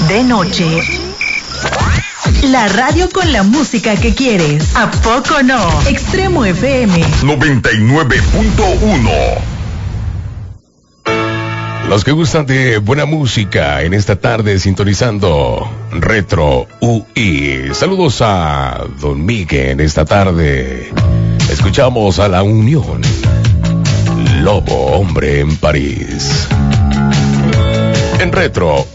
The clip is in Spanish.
de noche. La radio con la música que quieres. ¿A poco no? Extremo FM 99.1. Los que gustan de buena música en esta tarde sintonizando Retro UI. Saludos a Don Miguel en esta tarde. Escuchamos a La Unión. Lobo, hombre en París. En Retro